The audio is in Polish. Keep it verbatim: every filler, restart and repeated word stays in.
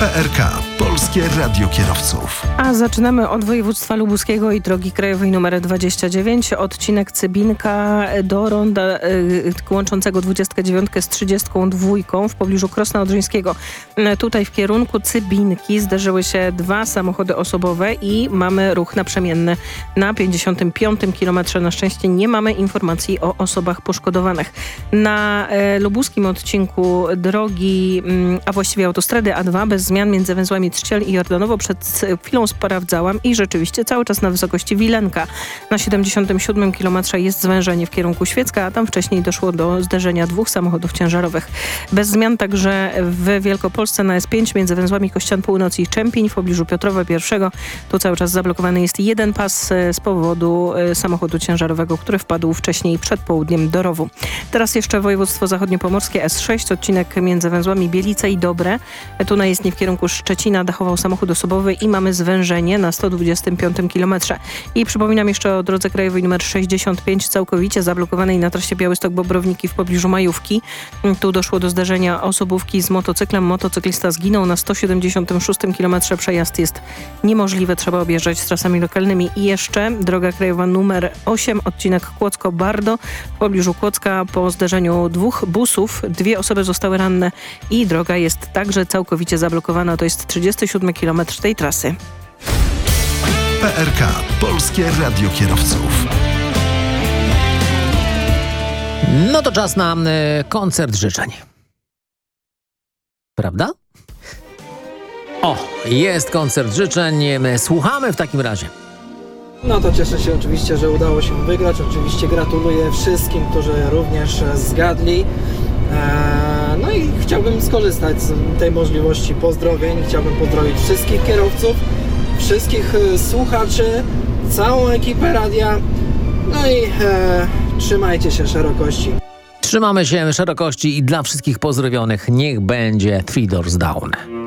P R K. Polskie Radio Kierowców. A zaczynamy od województwa lubuskiego i drogi krajowej numer dwadzieścia dziewięć. Odcinek Cybinka do ronda y, łączącego dwudziestkę dziewiątkę z trzydziestką dwójką w pobliżu Krosna Odrzyńskiego. Y, tutaj w kierunku Cybinki zderzyły się dwa samochody osobowe i mamy ruch naprzemienny na pięćdziesiątym piątym kilometrze. Na szczęście nie mamy informacji o osobach poszkodowanych. Na y, lubuskim odcinku drogi, y, a właściwie autostrady A dwa bez zmian między węzłami Trzciel i Jordanowo przed chwilą sprawdzałam i rzeczywiście cały czas na wysokości Wilenka. Na siedemdziesiątym siódmym kilometrze jest zwężenie w kierunku Świecka, a tam wcześniej doszło do zderzenia dwóch samochodów ciężarowych. Bez zmian także w Wielkopolsce na S pięć między węzłami Kościan Północ i Czempiń w pobliżu Piotrowa I. Tu cały czas zablokowany jest jeden pas z powodu samochodu ciężarowego, który wpadł wcześniej przed południem do rowu. Teraz jeszcze województwo zachodniopomorskie S sześć, odcinek między węzłami Bielice i Dobre. Tu na jezdni w kierunku Szczecina dachował samochód osobowy i mamy zwężenie na sto dwudziestym piątym kilometrze. I przypominam jeszcze o drodze krajowej nr sześćdziesiąt pięć całkowicie zablokowanej na trasie Białystok-Bobrowniki w pobliżu Majówki. Tu doszło do zderzenia osobówki z motocyklem. Motocyklista zginął na sto siedemdziesiątym szóstym kilometrze. Przejazd jest niemożliwy, trzeba objeżdżać z trasami lokalnymi. I jeszcze droga krajowa numer osiem, odcinek Kłodzko-Bardo w pobliżu Kłodzka po zderzeniu dwóch busów. Dwie osoby zostały ranne i droga jest także całkowicie zablokowana. To jest trzydziesty siódmy kilometr tej trasy. P R K. Polskie Radio Kierowców. No to czas na y, koncert życzeń. Prawda? O, jest koncert życzeń. My słuchamy w takim razie. No to cieszę się oczywiście, że udało się wygrać. Oczywiście gratuluję wszystkim, którzy również zgadli. Eee, no i chciałbym skorzystać z tej możliwości pozdrowień. Chciałbym pozdrowić wszystkich kierowców, wszystkich e, słuchaczy, całą ekipę radia. No i e, trzymajcie się szerokości. Trzymamy się szerokości i dla wszystkich pozdrowionych niech będzie Three Doors Down.